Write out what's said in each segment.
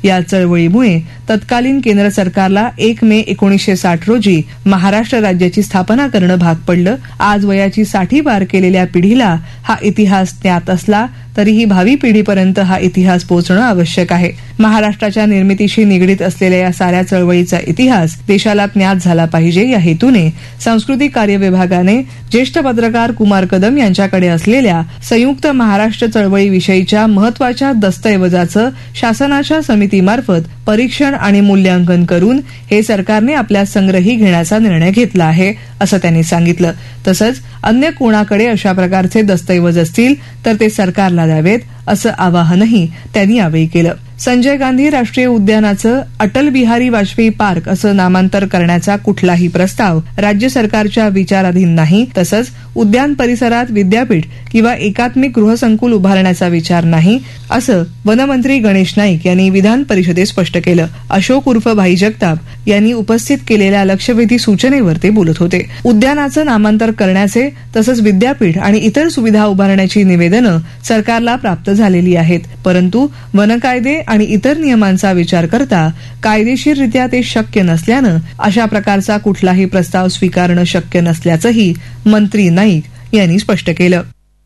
या चळवळीमुळे तत्कालीन केंद्र सरकारला 1 मे 1960 रोजी महाराष्ट्र राज्याची स्थापना करणं भाग पडलं. आज वयाची 60 पार केलेल्या पिढीला हा इतिहास ज्ञात असला तरीही भावी पिढीपर्यंत हा इतिहास पोहोचणं आवश्यक आहे. महाराष्ट्राच्या निर्मितीशी निगडीत असलेल्या या साऱ्या चळवळीचा इतिहास देशाला ज्ञात झाला पाहिजे या हेतूने सांस्कृतिक कार्य विभागाने ज्येष्ठ पत्रकार कुमार कदम यांच्याकडे असलेल्या संयुक्त महाराष्ट्र चळवळीविषयीच्या महत्वाच्या दस्तऐवजाचं शासनाच्या समितीमार्फत परीक्षण आणि मूल्यांकन करून हे सरकारने आपल्या संग्रही घेण्याचा निर्णय घेतला आहे असं त्यांनी सांगितलं. तसंच अन्य कोणाकडे अशा प्रकारचे दस्तऐवज असतील तर ते सरकारला द्यावेत असं आवाहनही त्यांनी यावेळी केलं. संजय गांधी राष्ट्रीय उद्यानाचं अटल बिहारी वाजपेयी पार्क असं नामांतर करण्याचा कुठलाही प्रस्ताव राज्य सरकारच्या विचाराधीन नाही. तसंच उद्यान परिसरात विद्यापीठ किंवा एकात्मिक गृहसंकुल उभारण्याचा विचार नाही असं वनमंत्री गणेश नाईक यांनी विधान परिषदेत स्पष्ट केलं. अशोक उर्फ भाई जगताप यांनी उपस्थित केलेल्या लक्षवेधी सूचनेवर ते बोलत होते. उद्यानाचं नामांतर करण्याचे तसंच विद्यापीठ आणि इतर सुविधा उभारण्याची निवेदनं सरकारला प्राप्त झालेली आहेत. परंतु वनकायदे आणि इतर नियमांचा विचार करता कायदेशीररित्या ते शक्य नसल्यानं अशा प्रकारचा कुठलाही प्रस्ताव स्वीकारणं शक्य नसल्याचंही मंत्री नाईक यांनी स्पष्ट केलं.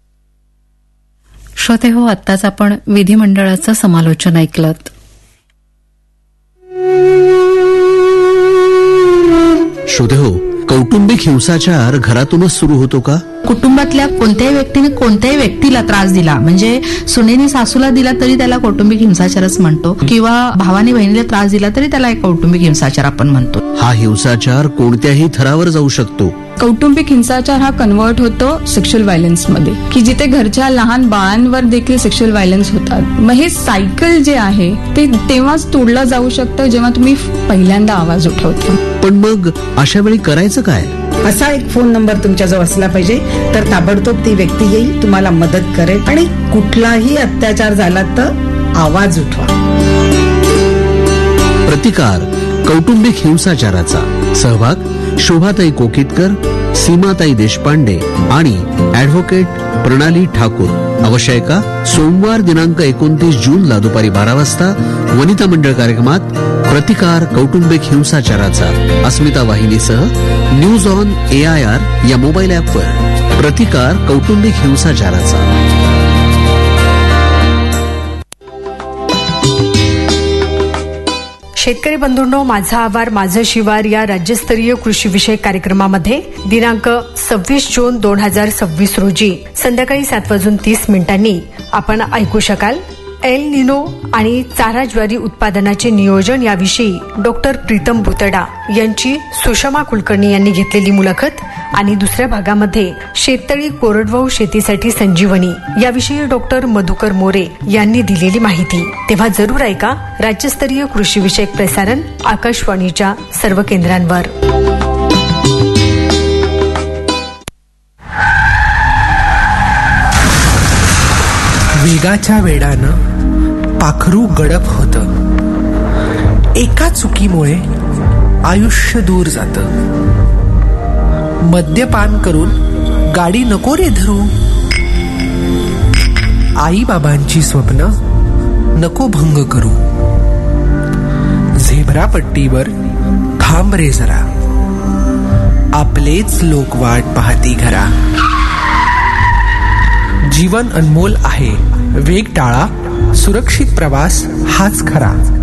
श्रोते हो, आत्ताच आपण विधिमंडळाचं समालोचन ऐकलं. श्रोते हो, कौटुंबिक हिंसाचार घरातूनच सुरू होतो का? कुटुंबातल्या कोणत्याही व्यक्तीने कोणत्याही व्यक्तीला त्रास दिला म्हणजे सुनेने सासूला दिला तरी त्याला कौटुंबिक हिंसाचारच म्हणतो किंवा भावाने बहिणीला त्रास दिला तरी त्याला एक कौटुंबिक हिंसाचार आपण म्हणतो. हा हिंसाचार कोणत्याही थरावर जाऊ शकतो. कौटुंबिक हिंसाचार हा कन्वर्ट होतो सेक्शुअल व्हायलन्स मध्ये की जिथे घरच्या लहान बाळांवर देखील सेक्शुअल व्हायलन्स होतात. मग हे सायकल जे आहे ते तेव्हाच तोडलं जाऊ शकतं जेव्हा तुम्ही पहिल्यांदा आवाज उठवता. पण मग अशा वेळी करायचं काय? असा एक फोन नंबर तुमच्याजवळ असला पाहिजे तर ताबडतोब ती व्यक्ती येईल, तुम्हाला मदत करेल आणि कुठलाही अत्याचार झाला तर आवाज उठवा. प्रतिकार कौटुंबिक हिंसाचाराचा. सहभाग शोभाताई कोकितकर, सीमाताई देशपांडे आणि ऍडव्होकेट प्रणाली ठाकूर. अवश्यका सोमवार दिनांक 29 जूनला दुपारी 12 वाजता वनिता मंडळ कार्यक्रमात प्रतिकार कौटुंबिक हिंसाचाराचा अस्मिता वाहिनीसह न्यूज ऑन AIR या मोबाईल ॲपवर. प्रतिकार कौटुंबिक हिंसाचाराचा. शेतकरी बंधूंनो, माझा आवार माझं शिवार या राज्यस्तरीय कृषी विषयक कार्यक्रमामध्ये दिनांक 26 जून 2026 रोजी संध्याकाळी 7:30 आपण ऐकू शकाल एल निनो आणि चारा ज्वारी उत्पादनाचे नियोजन याविषयी डॉक्टर प्रीतम भुतडा यांची सुषमा कुलकर्णी यांनी घेतलेली मुलाखत आणि दुसऱ्या भागामध्ये शेततळी कोरडवाहू शेतीसाठी संजीवनी याविषयी डॉक्टर मधुकर मोरे यांनी दिलेली माहिती. तेव्हा जरूर ऐका राज्यस्तरीय कृषी विषयक प्रसारण आकाशवाणीच्या सर्व केंद्रांवर. वेगाच्या वेडानं पाखरू गडप होतं. एका चुकीमुळे आयुष्य दूर जातं. मद्यपान करून गाडी नको रे धरू. आई बाबांची स्वप्न नको भंग करू. झेब्रा पट्टीवर थांब रे जरा. आपलेच लोक वाट पाहती घरा. जीवन अनमोल आहे, वेग टाळा. सुरक्षित प्रवास हाच खरा.